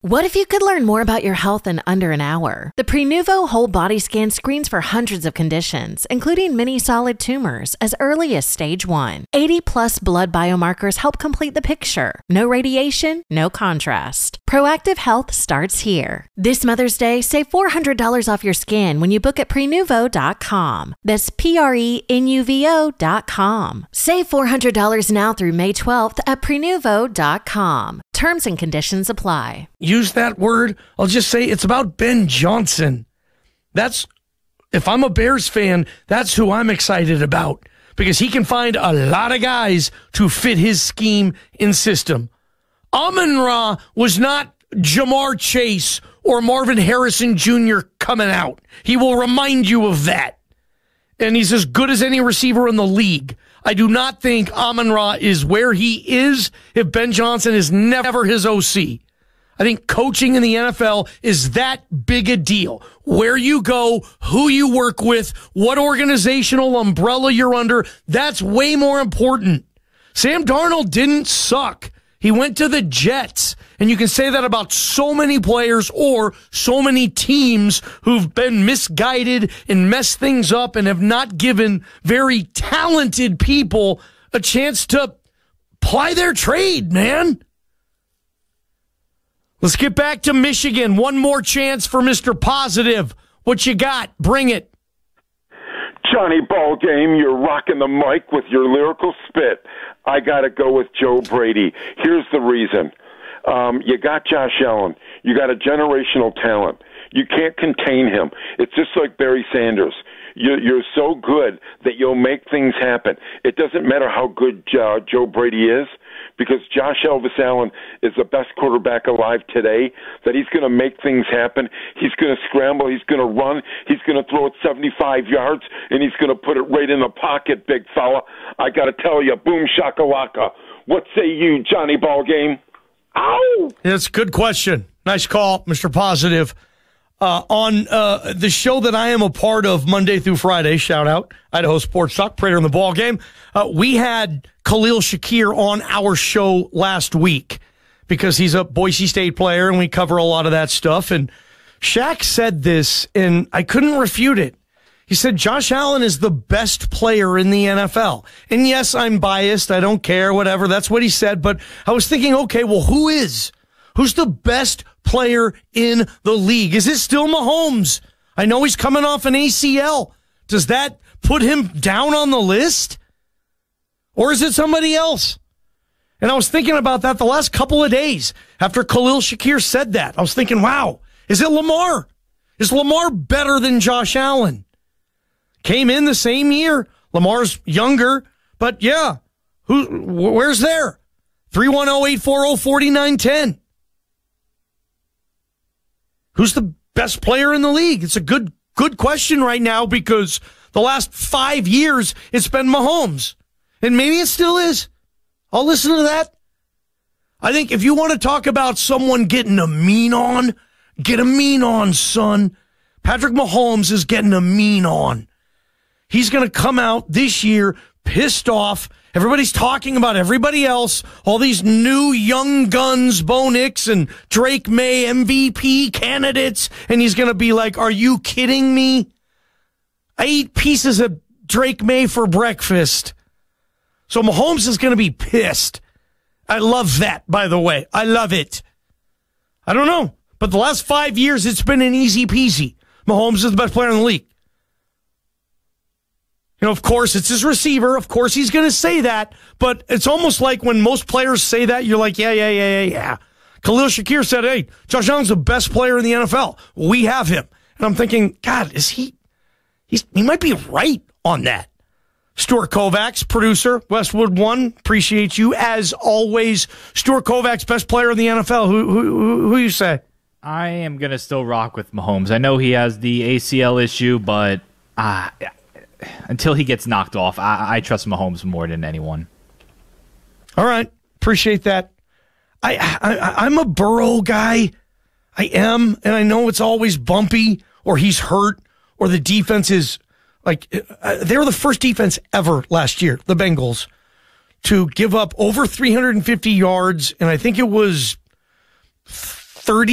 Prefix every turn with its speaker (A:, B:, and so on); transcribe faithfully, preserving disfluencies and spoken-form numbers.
A: What if you could learn more about your health in under an hour? The Prenuvo Whole Body Scan screens for hundreds of conditions, including many solid tumors, as early as stage one. eighty plus blood biomarkers help complete the picture. No radiation, no contrast. Proactive health starts here. This Mother's Day, save four hundred dollars off your scan when you book at prenuvo dot com. That's P R E N U V O dot com. Save four hundred dollars now through May twelfth at prenuvo dot com. Terms and conditions apply.
B: Use that word. I'll just say it's about Ben Johnson. That's, if I'm a Bears fan, that's who I'm excited about because he can find a lot of guys to fit his scheme and system. Amon-Ra was not Jamar Chase or Marvin Harrison Junior coming out. He will remind you of that. And he's as good as any receiver in the league. I do not think Amon-Ra is where he is if Ben Johnson is never his O C. I think coaching in the N F L is that big a deal. Where you go, who you work with, what organizational umbrella you're under, that's way more important. Sam Darnold didn't suck. He went to the Jets, and you can say that about so many players or so many teams who've been misguided and messed things up and have not given very talented people a chance to ply their trade, man. Let's get back to Michigan. One more chance for Mister Positive. What you got? Bring it.
C: Johnny Ballgame, you're rocking the mic with your lyrical spit. I got to go with Joe Brady. Here's the reason. Um, you got Josh Allen. You got a generational talent. You can't contain him. It's just like Barry Sanders. You're, you're so good that you'll make things happen. It doesn't matter how good uh, Joe Brady is, because Josh Elvis Allen is the best quarterback alive today, that he's going to make things happen. He's going to scramble. He's going to run. He's going to throw it seventy-five yards, and he's going to put it right in the pocket, big fella. I got to tell you, boom shakalaka. What say you, Johnny Ballgame? Ow!
B: That's a good question. Nice call, Mister Positive. Uh, on uh, the show that I am a part of Monday through Friday, shout out, Idaho Sports Talk, Prater in the Ball Game. Uh, we had Khalil Shakir on our show last week because he's a Boise State player and we cover a lot of that stuff. And Shaq said this and I couldn't refute it. He said, Josh Allen is the best player in the N F L. And yes, I'm biased. I don't care, whatever. That's what he said. But I was thinking, okay, well, who is? Who's the best player in the league? Is it still Mahomes? I know he's coming off an A C L. Does that put him down on the list? Or is it somebody else? And I was thinking about that the last couple of days after Khalil Shakir said that. I was thinking, wow, is it Lamar? Is Lamar better than Josh Allen? Came in the same year. Lamar's younger, but yeah, who? Where's there? three one zero, eight four zero, four nine one zero. Who's the best player in the league? It's a good good question right now because the last five years it's been Mahomes. And maybe it still is. I'll listen to that. I think if you want to talk about someone getting a mean on, get a mean on, son. Patrick Mahomes is getting a mean on. He's going to come out this year pissed off. Everybody's talking about everybody else, all these new young guns, Bo Nix and Drake May, M V P candidates, and he's going to be like, are you kidding me? I eat pieces of Drake May for breakfast. So Mahomes is going to be pissed. I love that, by the way. I love it. I don't know, but the last five years, it's been an easy peasy. Mahomes is the best player in the league. You know, of course, it's his receiver. Of course, he's going to say that. But it's almost like when most players say that, you're like, yeah, yeah, yeah, yeah, yeah. Khalil Shakir said, hey, Josh Allen's the best player in the N F L. We have him. And I'm thinking, God, is he, he's, he might be right on that. Stuart Kovacs, producer, Westwood One, appreciate you as always. Stuart Kovacs, best player in the N F L. Who, who, who, who you say?
D: I am going to still rock with Mahomes. I know he has the A C L issue, but uh, until he gets knocked off, I, I trust Mahomes more than anyone.
B: All right. Appreciate that. I, I, I'm a Burrow guy. I am, and I know it's always bumpy, or he's hurt, or the defense is like, uh, they were the first defense ever last year, the Bengals, to give up over three hundred fifty yards, and I think it was thirty